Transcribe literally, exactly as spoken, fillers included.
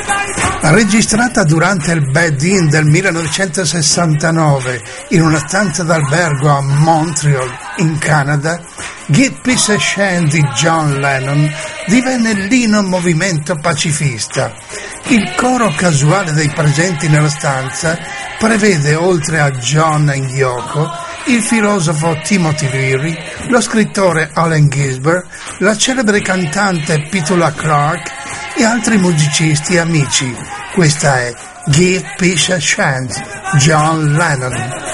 Registrata durante il Bed-In del millenovecentosessantanove in una stanza d'albergo a Montreal, in Canada, Give Peace a Chance di John Lennon divenne l'inno movimento pacifista. Il coro casuale dei presenti nella stanza prevede, oltre a John e Yoko, il filosofo Timothy Leary, lo scrittore Allen Ginsberg, la celebre cantante Petula Clark e altri musicisti e amici. Questa è Give Peace a Chance, John Lennon.